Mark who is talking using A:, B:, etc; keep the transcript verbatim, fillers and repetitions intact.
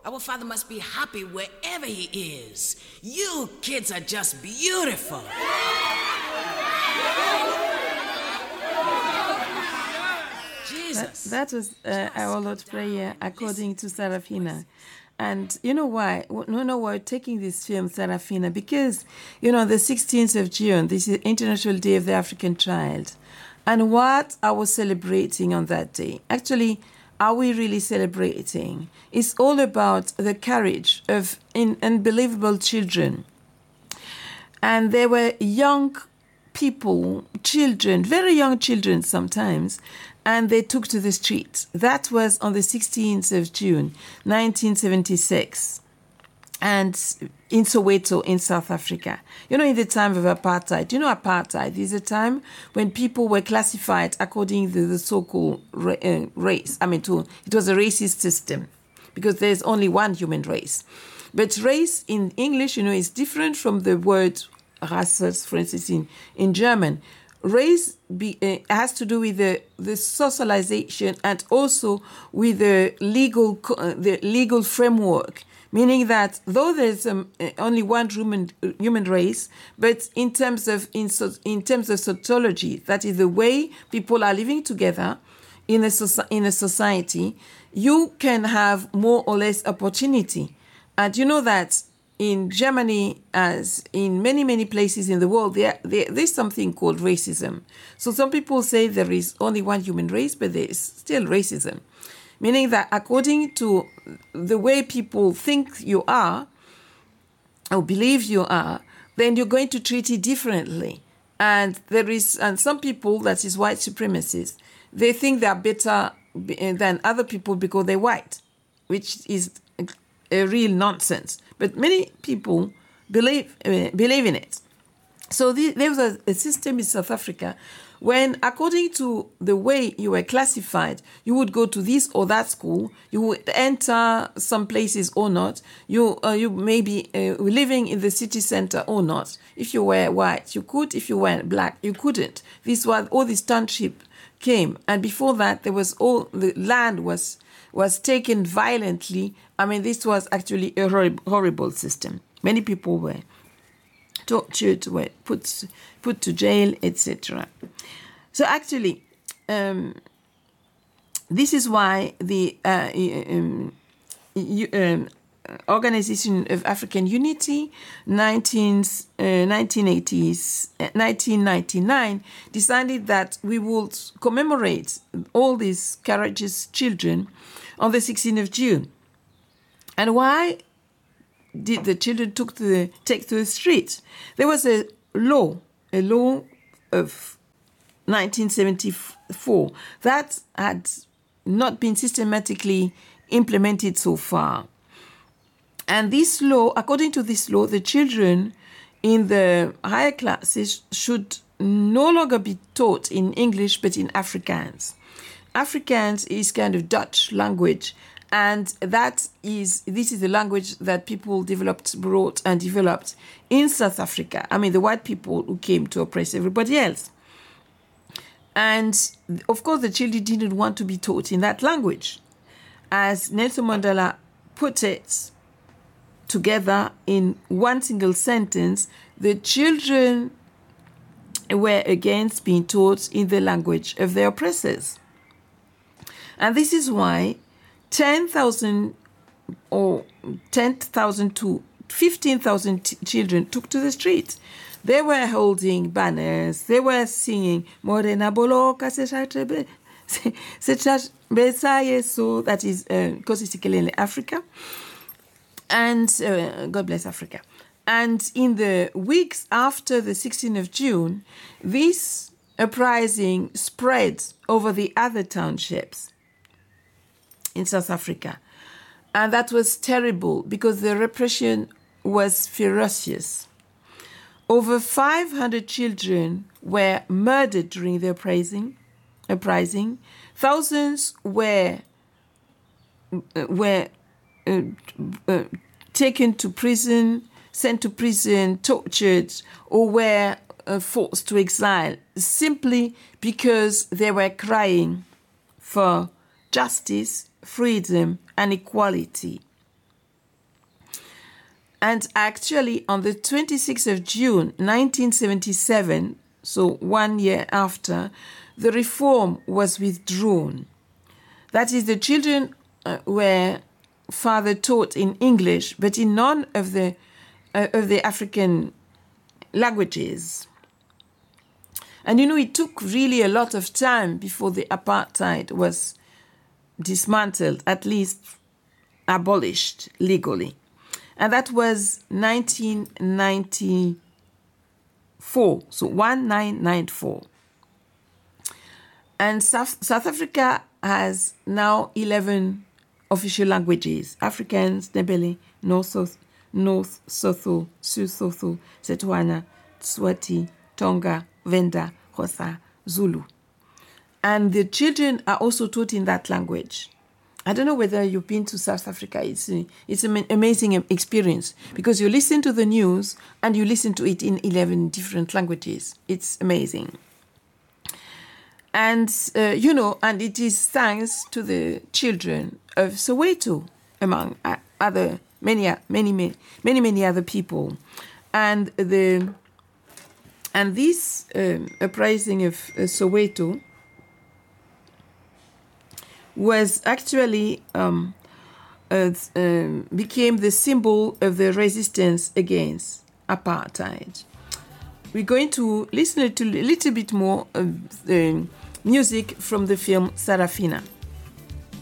A: Our Father must be happy wherever he is. You kids are just beautiful. Jesus.
B: That, that was uh, our Lord's Prayer according to Serafina. And you know why? No, no, we're taking this film, Serafina, because, you know, the sixteenth of June, this is International Day of the African Child. And what are we celebrating on that day? Actually, are we really celebrating? It's all about the courage of in, unbelievable children. And there were young people, children, very young children sometimes, and they took to the streets. That was on the sixteenth of June, nineteen seventy-six, and in Soweto, in South Africa. You know, in the time of apartheid, you know, apartheid is a time when people were classified according to the so-called ra- uh, race. I mean, to, it was a racist system because there's only one human race. But race in English, you know, is different from the word Rasse, for instance, in, in German. Race be, uh, has to do with the, the socialization and also with the legal uh, the legal framework, meaning that though there's um, only one human human race, but in terms of in, so, in terms of sociology, that is the way people are living together in a soci- in a society, you can have more or less opportunity, and you know that. In Germany, as in many, many places in the world, there, there, there's something called racism. So some people say there is only one human race, but there is still racism. Meaning that according to the way people think you are, or believe you are, then you're going to treat it differently. And there is, and some people, that is white supremacists, they think they are better than other people because they're white, which is a real nonsense. But many people believe uh, believe in it. So the, there was a, a system in South Africa when, according to the way you were classified, you would go to this or that school, you would enter some places or not, you uh, you may be uh, living in the city center or not. If you were white, you could. If you were black, you couldn't. This was all this township came. And before that, there was all, the land was was taken violently. I mean, this was actually a horrible, horrible system. Many people were tortured, were put put to jail, et cetera. So actually, um, this is why the uh, um, um, Organization of African Unity, nineteen, uh, nineteen eighties, uh, nineteen ninety-nine, decided that we would commemorate all these courageous children on the sixteenth of June. And why did the children took to the, take to the streets? There was a law, a law of nineteen seventy-four that had not been systematically implemented so far. And this law, according to this law, the children in the higher classes should no longer be taught in English, but in Afrikaans. Afrikaans is kind of Dutch language, and that is, this is the language that people developed, brought and developed in South Africa. I mean, the white people who came to oppress everybody else. And of course, the children didn't want to be taught in that language. As Nelson Mandela put it together in one single sentence, the children were against being taught in the language of their oppressors. And this is why ten thousand or ten thousand to fifteen thousand t- children took to the streets. They were holding banners. They were singing Morena Boloka Sechatrebe. So that is Kosi uh, Africa. And uh, God bless Africa. And in the weeks after the sixteenth of June, this uprising spread over the other townships in South Africa. And that was terrible because the repression was ferocious. Over five hundred children were murdered during the uprising. uprising. Thousands were, were uh, uh, taken to prison, sent to prison, tortured, or were uh, forced to exile simply because they were crying for justice, freedom, and equality. And actually, on the twenty-sixth of June, nineteen seventy-seven, so one year after, the reform was withdrawn. That is, the children uh, were further taught in English, but in none of the uh, of the African languages. And you know, it took really a lot of time before the apartheid was dismantled, at least abolished legally. And that was nineteen ninety-four, so nineteen ninety-four. And South, South Africa has now eleven official languages: Afrikaans, Ndebele, North, North Sotho, Sesotho, Setswana, Swati, Tonga, Venda, Xhosa, Zulu. And the children are also taught in that language. I don't know whether you've been to South Africa. It's, a, it's an amazing experience because you listen to the news and you listen to it in eleven different languages. It's amazing. And, uh, you know, and it is thanks to the children of Soweto, among other, many, many, many, many, many other people. And the and this um, uprising of uh, Soweto was actually um, uh, um, became the symbol of the resistance against apartheid. We're going to listen to a little bit more of the music from the film Sarafina.